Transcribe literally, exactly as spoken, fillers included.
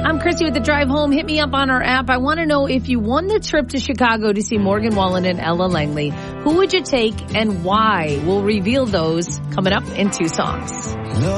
I'm Christy with the Drive Home. Hit me up on our app. I want to know if you won the trip to Chicago to see Morgan Wallen and Ella Langley, who would you take and why? We'll reveal those coming up in two songs.